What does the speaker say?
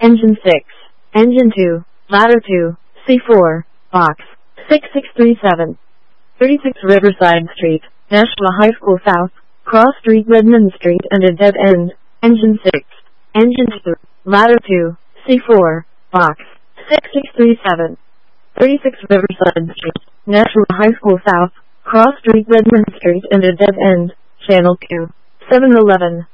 Engine 6. Engine 2. Ladder 2. C4. Box 6637. 36 Riverside Street, Nashua High School South, Cross Street, Redmond Street, and a dead end. Engine 6. Engine 2. Ladder 2. C4. Box 6637. 36 Riverside Street, Nashua High School South, Cross Street, Redmond Street, and a dead end. Channel 2. 711.